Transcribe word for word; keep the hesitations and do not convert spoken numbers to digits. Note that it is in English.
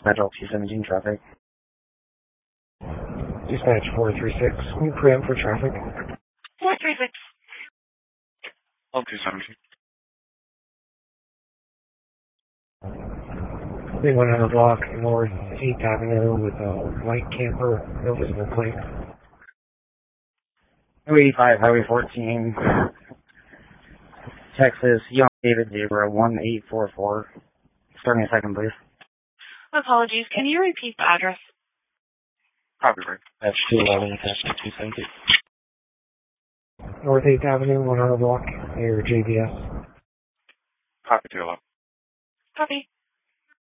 Metro two seventeen traffic. Dispatch four three six, can you preempt for traffic? four three six. Oh, two seventeen. They went on a block north eighth Avenue with a white camper, no visible plate. two eighty-five, Highway fourteen, Texas, Young David Zebra, one eight four four. Starting a second, please. Apologies, can you repeat the address? Copyright. That's two eleven, Texas two seventeen. North eighth Avenue, one on a block near J B S. Copy two eleven. Copy.